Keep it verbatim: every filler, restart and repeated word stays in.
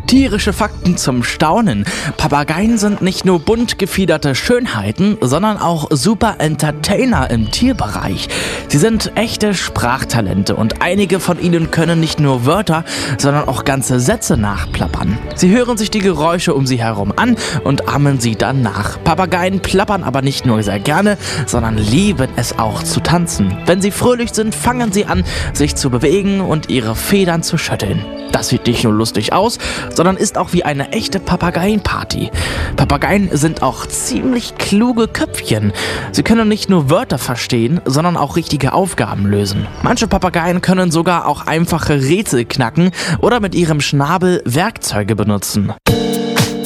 Tierische Fakten zum Staunen. Papageien sind nicht nur bunt gefiederte Schönheiten, sondern auch super Entertainer im Tierbereich. Sie sind echte Sprachtalente und einige von ihnen können nicht nur Wörter, sondern auch ganze Sätze nachplappern. Sie hören sich die Geräusche um sie herum an und ahmen sie dann nach. Papageien plappern aber nicht nur sehr gerne, sondern lieben es auch zu tanzen. Wenn sie fröhlich sind, fangen sie an, sich zu bewegen und ihre Federn zu schütteln. Das sieht nicht nur lustig aus, sondern ist auch wie eine echte Papageienparty. Papageien sind auch ziemlich kluge Köpfchen. Sie können nicht nur Wörter verstehen, sondern auch richtige Aufgaben lösen. Manche Papageien können sogar auch einfache Rätsel knacken oder mit ihrem Schnabel Werkzeuge benutzen.